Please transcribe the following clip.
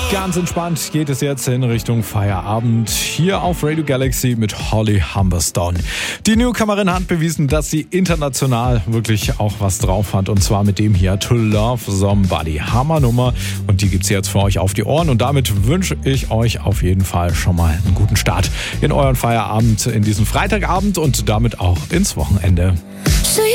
Ganz entspannt geht es jetzt in Richtung Feierabend hier auf Radio Galaxy mit Holly Humberstone. Die Newcomerin hat bewiesen, dass sie international wirklich auch was drauf hat, und zwar mit dem hier To Love Somebody. Hammernummer, und die gibt's jetzt für euch auf die Ohren, und damit wünsche ich euch auf jeden Fall schon mal einen guten Start in euren Feierabend, in diesen Freitagabend und damit auch ins Wochenende.